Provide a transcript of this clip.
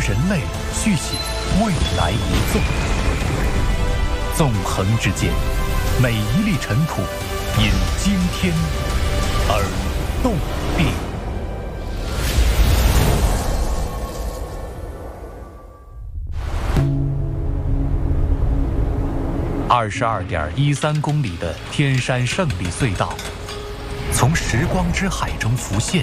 人类续写未来一纵。纵横之间，每一粒尘土因惊天而动变。22.13公里的天山胜利隧道，从时光之海中浮现，